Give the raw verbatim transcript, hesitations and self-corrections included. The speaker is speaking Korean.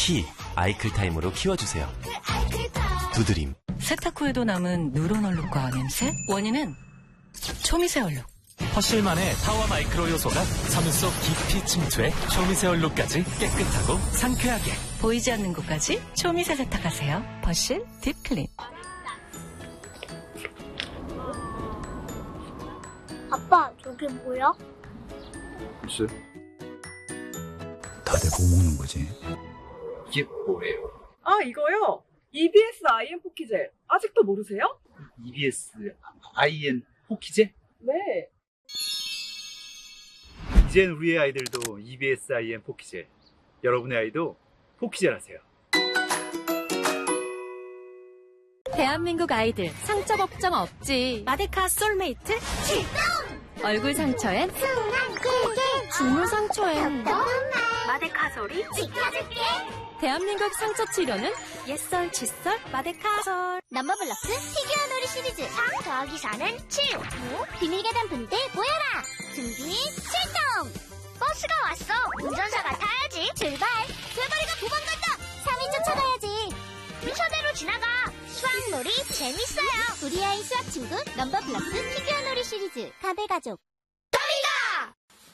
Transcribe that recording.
키 아이클타임으로 키워주세요. 두드림. 세탁 후에도 남은 누런 얼룩과 냄새? 원인은 초미세 얼룩. 퍼실만의 타워 마이크로 요소가 섬유 속 깊이 침투해 초미세 얼룩까지 깨끗하고 상쾌하게. 보이지 않는 곳까지 초미세 세탁하세요. 퍼실 딥클린. 아빠, 저게 뭐야? 글쎄. 다들 뭐 먹는 거지? 이게 뭐예요? 아, 이거요? 이비에스 아이엔 포키젤. 아직도 모르세요? 이비에스 아이엔 포키제? 네. 이젠 우리의 아이들도 이비에스 아이엔 포키제. 여러분의 아이도 포키젤 하세요. 대한민국 아이들 상처 걱정 없지. 마데카 솔메이트 출동! 얼굴 상처엔 순한 꿀꿀, 죽물 상처엔 마데카 솔이 지켜줄게. 대한민국 상처 치료는 옛설 칫솔 마데카솔. 넘버블럭스 피규어 놀이 시리즈 사 더하기 사는 칠. 오, 비밀 계단 분들 모여라. 준비 출동. 버스가 왔어. 운전사가 타야지. 출발. 대머리가 도망간다. 삼 위 쫓아가야지. 순서대로 지나가. 수학놀이 재밌어요. 우리 아이 수학 친구 넘버블럭스 피규어 놀이 시리즈 가베가족.